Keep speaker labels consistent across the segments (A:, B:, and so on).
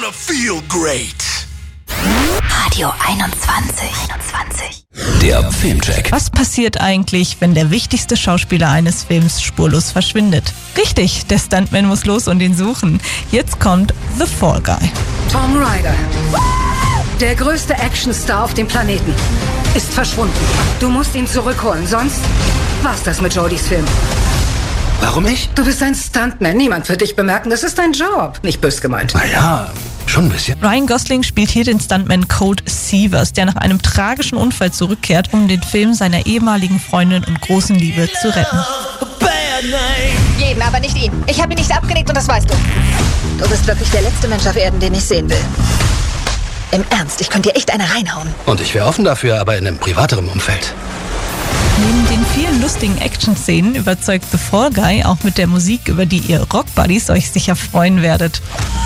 A: gonna feel great.
B: Radio 21.
C: Der Filmcheck.
D: Was passiert eigentlich, wenn der wichtigste Schauspieler eines Films spurlos verschwindet? Richtig, der Stuntman muss los und ihn suchen. Jetzt kommt The Fall Guy.
E: Tom Ryder, der größte Actionstar auf dem Planeten, ist verschwunden. Du musst ihn zurückholen, sonst war's das mit Jodys Film.
A: Warum ich?
E: Du bist ein Stuntman, niemand wird dich bemerken, das ist dein Job. Nicht bös gemeint.
A: Naja, schon ein bisschen.
D: Ryan Gosling spielt hier den Stuntman Colt Seavers, der nach einem tragischen Unfall zurückkehrt, um den Film seiner ehemaligen Freundin und großen Liebe zu retten.
B: Jeden, aber nicht ihn. Ich habe ihn nicht abgelegt und das weißt du. Du bist wirklich der letzte Mensch auf Erden, den ich sehen will. Im Ernst, ich könnte dir echt eine reinhauen.
A: Und ich wäre offen dafür, aber in einem privateren Umfeld.
D: Neben den vielen lustigen Action-Szenen überzeugt The Fall Guy auch mit der Musik, über die ihr Rock-Buddies euch sicher freuen werdet.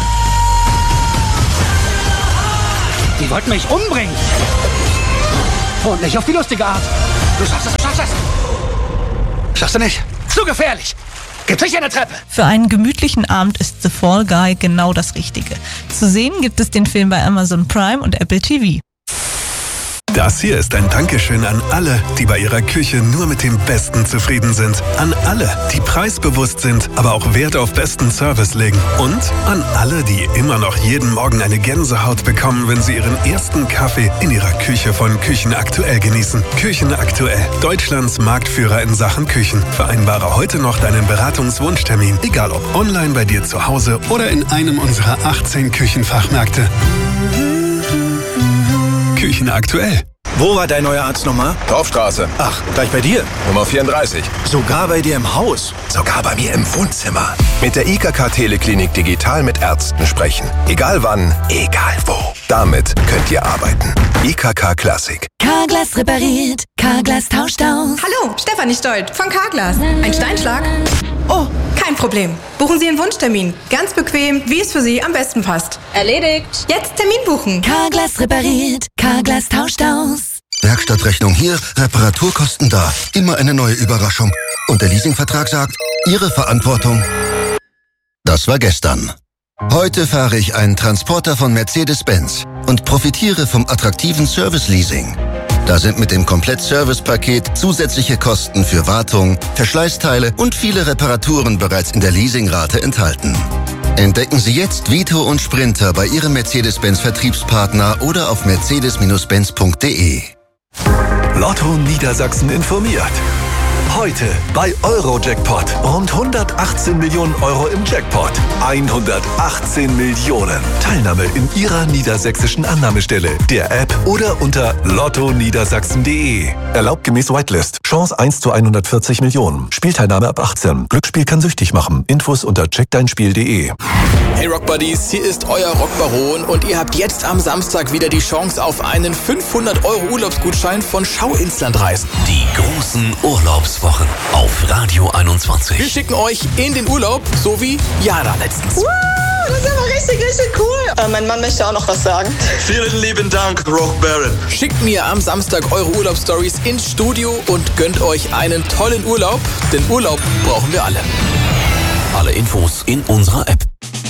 A: Die wollten mich umbringen. Und nicht auf die lustige Art. Du schaffst es, du schaffst es. Schaffst du nicht? Zu gefährlich. Gib dich in der Treppe.
D: Für einen gemütlichen Abend ist The Fall Guy genau das Richtige. Zu sehen gibt es den Film bei Amazon Prime und Apple TV.
F: Das hier ist ein Dankeschön an alle, die bei ihrer Küche nur mit dem Besten zufrieden sind. An alle, die preisbewusst sind, aber auch Wert auf besten Service legen. Und an alle, die immer noch jeden Morgen eine Gänsehaut bekommen, wenn sie ihren ersten Kaffee in ihrer Küche von Küchenaktuell genießen. Küchenaktuell, Deutschlands Marktführer in Sachen Küchen. Vereinbare heute noch deinen Beratungswunschtermin, egal ob online bei dir zu Hause oder in einem unserer 18 Küchenfachmärkte. Küchenaktuell.
G: Wo war dein neuer Arzt nochmal?
H: Dorfstraße.
G: Ach, gleich bei dir.
H: Nummer 34.
G: Sogar bei dir im Haus.
H: Sogar bei mir im Wohnzimmer. Mit der IKK Teleklinik digital mit Ärzten sprechen. Egal wann, egal wo. Damit könnt ihr arbeiten. IKK Klassik.
I: Carglass repariert, Carglass tauscht aus.
J: Hallo, Stefanie Stolt von Carglass. Ein Steinschlag? Oh, kein Problem. Buchen Sie einen Wunschtermin. Ganz bequem, wie es für Sie am besten passt.
K: Erledigt.
J: Jetzt Termin buchen.
I: Carglass repariert, Carglass tauscht aus.
L: Werkstattrechnung hier, Reparaturkosten da. Immer eine neue Überraschung. Und der Leasingvertrag sagt, Ihre Verantwortung. Das war gestern. Heute fahre ich einen Transporter von Mercedes-Benz und profitiere vom attraktiven Service-Leasing. Da sind mit dem Komplett-Service-Paket zusätzliche Kosten für Wartung, Verschleißteile und viele Reparaturen bereits in der Leasingrate enthalten. Entdecken Sie jetzt Vito und Sprinter bei Ihrem Mercedes-Benz-Vertriebspartner oder auf mercedes-benz.de.
M: Lotto Niedersachsen informiert. Heute bei Eurojackpot. Rund 118 Millionen Euro im Jackpot. 118 Millionen. Teilnahme in Ihrer niedersächsischen Annahmestelle, der App oder unter lottoniedersachsen.de. Erlaubt gemäß Whitelist. Chance 1 zu 140 Millionen. Spielteilnahme ab 18. Glücksspiel kann süchtig machen. Infos unter checkdeinspiel.de.
N: Hey Rockbuddies, hier ist euer Rockbaron und ihr habt jetzt am Samstag wieder die Chance auf einen 500 € Urlaubsgutschein von Schau ins Land reisen.
C: Die großen Urlaubswochen auf Radio 21.
N: Wir schicken euch in den Urlaub, so wie Jana letztens.
K: Das ist aber richtig cool. Mein Mann möchte auch noch was sagen.
G: Vielen lieben Dank, Rock Baron.
N: Schickt mir am Samstag eure Urlaubsstories ins Studio und gönnt euch einen tollen Urlaub, denn Urlaub brauchen wir alle.
C: Alle Infos in unserer App.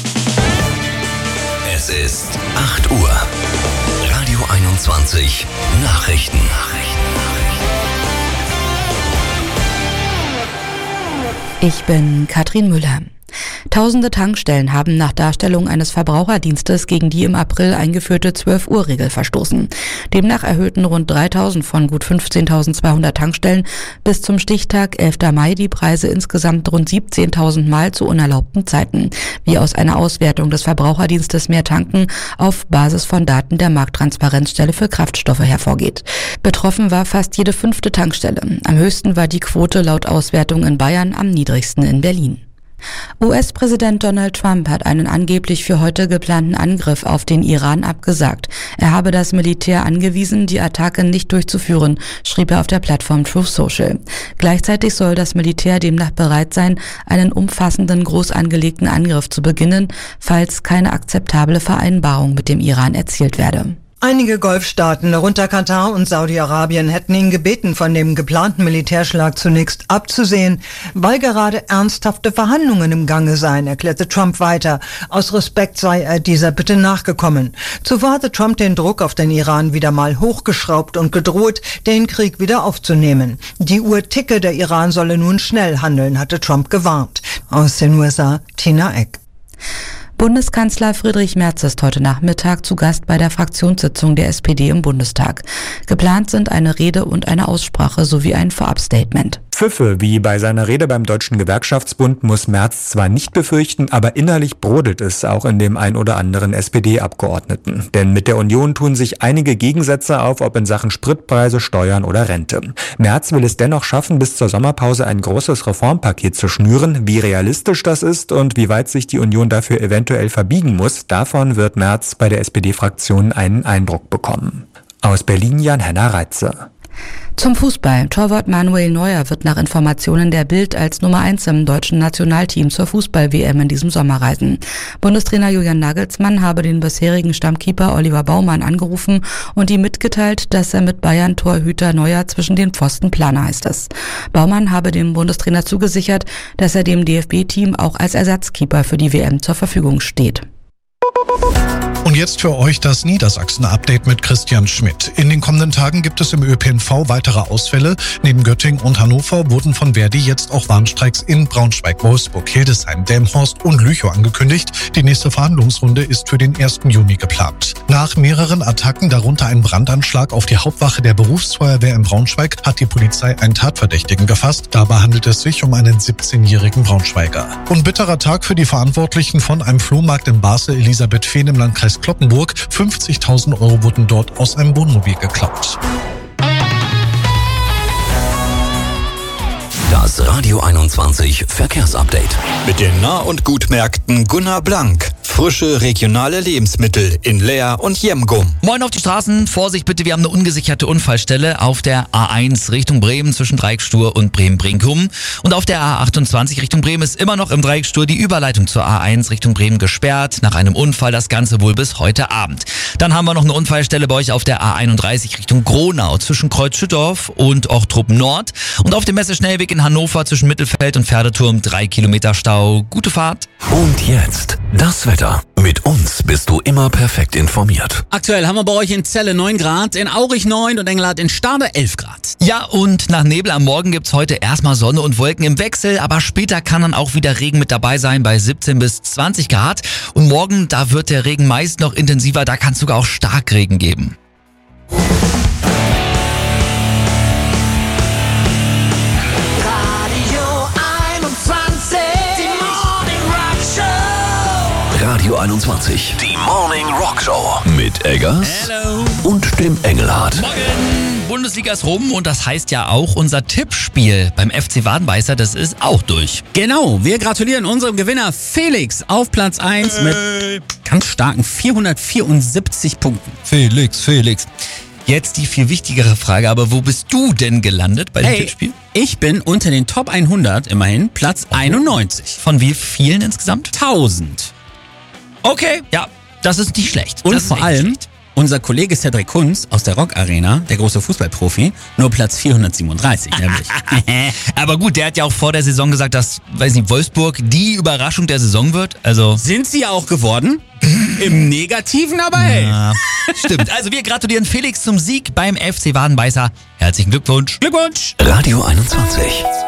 C: Es ist 8 Uhr. Radio 21 Nachrichten.
O: Ich bin Katrin Müller. Tausende Tankstellen haben nach Darstellung eines Verbraucherdienstes gegen die im April eingeführte 12-Uhr-Regel verstoßen. Demnach erhöhten rund 3.000 von gut 15.200 Tankstellen bis zum Stichtag 11. Mai die Preise insgesamt rund 17.000 Mal zu unerlaubten Zeiten, wie aus einer Auswertung des Verbraucherdienstes Mehr Tanken auf Basis von Daten der Markttransparenzstelle für Kraftstoffe hervorgeht. Betroffen war fast jede 5. Tankstelle. Am höchsten war die Quote laut Auswertung in Bayern, am niedrigsten in Berlin. US-Präsident Donald Trump hat einen angeblich für heute geplanten Angriff auf den Iran abgesagt. Er habe das Militär angewiesen, die Attacke nicht durchzuführen, schrieb er auf der Plattform Truth Social. Gleichzeitig soll das Militär demnach bereit sein, einen umfassenden, groß angelegten Angriff zu beginnen, falls keine akzeptable Vereinbarung mit dem Iran erzielt werde.
P: Einige Golfstaaten, darunter Katar und Saudi-Arabien, hätten ihn gebeten, von dem geplanten Militärschlag zunächst abzusehen, weil gerade ernsthafte Verhandlungen im Gange seien, erklärte Trump weiter. Aus Respekt sei er dieser Bitte nachgekommen. Zuvor hatte Trump den Druck auf den Iran wieder mal hochgeschraubt und gedroht, den Krieg wieder aufzunehmen. Die Uhr ticke, der Iran solle nun schnell handeln, hatte Trump gewarnt. Aus den USA, Tina Eck.
O: Bundeskanzler Friedrich Merz ist heute Nachmittag zu Gast bei der Fraktionssitzung der SPD im Bundestag. Geplant sind eine Rede und eine Aussprache sowie ein Vorabstatement.
Q: Pfiffe, wie bei seiner Rede beim Deutschen Gewerkschaftsbund, muss Merz zwar nicht befürchten, aber innerlich brodelt es auch in dem ein oder anderen SPD-Abgeordneten. Denn mit der Union tun sich einige Gegensätze auf, ob in Sachen Spritpreise, Steuern oder Rente. Merz will es dennoch schaffen, bis zur Sommerpause ein großes Reformpaket zu schnüren. Wie realistisch das ist und wie weit sich die Union dafür eventuell verbiegen muss, davon wird Merz bei der SPD-Fraktion einen Eindruck bekommen. Aus Berlin Jan-Henner Reitze.
O: Zum Fußball. Torwart Manuel Neuer wird nach Informationen der Bild als Nummer 1 im deutschen Nationalteam zur Fußball-WM in diesem Sommer reisen. Bundestrainer Julian Nagelsmann habe den bisherigen Stammkeeper Oliver Baumann angerufen und ihm mitgeteilt, dass er mit Bayern-Torhüter Neuer zwischen den Pfosten plane, heißt es. Baumann habe dem Bundestrainer zugesichert, dass er dem DFB-Team auch als Ersatzkeeper für die WM zur Verfügung steht.
R: Und jetzt für euch das Niedersachsen-Update mit Christian Schmidt. In den kommenden Tagen gibt es im ÖPNV weitere Ausfälle. Neben Göttingen und Hannover wurden von Verdi jetzt auch Warnstreiks in Braunschweig, Wolfsburg, Hildesheim, Delmenhorst und Lüchow angekündigt. Die nächste Verhandlungsrunde ist für den 1. Juni geplant. Nach mehreren Attacken, darunter ein Brandanschlag auf die Hauptwache der Berufsfeuerwehr in Braunschweig, hat die Polizei einen Tatverdächtigen gefasst. Dabei handelt es sich um einen 17-jährigen Braunschweiger. Und bitterer Tag für die Verantwortlichen von einem Flohmarkt in Basel, Elisabeth Fehn im Landkreis Cloppenburg. 50.000 € wurden dort aus einem Wohnmobil geklaut.
C: Das Radio 21 Verkehrsupdate.
S: Mit den Nah- und Gutmärkten Gunnar Blank. Frische regionale Lebensmittel in Leer und Jemgum.
T: Moin auf die Straßen. Vorsicht bitte, wir haben eine ungesicherte Unfallstelle auf der A1 Richtung Bremen zwischen Dreieckstur und Bremen-Brinkum. Und auf der A28 Richtung Bremen ist immer noch im Dreieckstur die Überleitung zur A1 Richtung Bremen gesperrt. Nach einem Unfall, das Ganze wohl bis heute Abend. Dann haben wir noch eine Unfallstelle bei euch auf der A31 Richtung Gronau zwischen Kreuz-Schüttorf und Ochtrup Nord. Und auf dem Messeschnellweg in Hannover zwischen Mittelfeld und Pferdeturm 3 Kilometer Stau. Gute Fahrt.
C: Und jetzt das Wetter. Mit uns bist du immer perfekt informiert.
U: Aktuell haben wir bei euch in Celle 9 Grad, in Aurich 9 und Engelhardt in Stade 11 Grad.
T: Ja, und nach Nebel am Morgen gibt's heute erstmal Sonne und Wolken im Wechsel, aber später kann dann auch wieder Regen mit dabei sein bei 17 bis 20 Grad. Und morgen, da wird der Regen meist noch intensiver, da kann es sogar auch Starkregen geben.
C: Radio 21, die Morning Rock Show mit Eggers und dem Engelhardt.
T: Morgen, Bundesliga ist rum und das heißt ja auch, unser Tippspiel beim FC Wadenbeißer, das ist auch durch.
U: Genau, wir gratulieren unserem Gewinner Felix auf Platz 1 mit ganz starken 474 Punkten.
T: Felix. Jetzt die viel wichtigere Frage, aber wo bist du denn gelandet bei dem Tippspiel?
U: Ich bin unter den Top 100 immerhin Platz 91.
T: Von wie vielen insgesamt?
U: 1000.
T: Okay, ja, das ist nicht schlecht.
U: Und vor allem unser Kollege Cedric Kunz aus der Rock Arena, der große Fußballprofi, nur Platz 437 nämlich.
T: Aber gut, der hat ja auch vor der Saison gesagt, dass, Wolfsburg die Überraschung der Saison wird. Also
U: sind sie ja auch geworden? Im Negativen, aber hey.
T: Ja, stimmt. Also wir gratulieren Felix zum Sieg beim FC Wadenbeißer. Herzlichen Glückwunsch.
U: Glückwunsch.
C: Radio 21.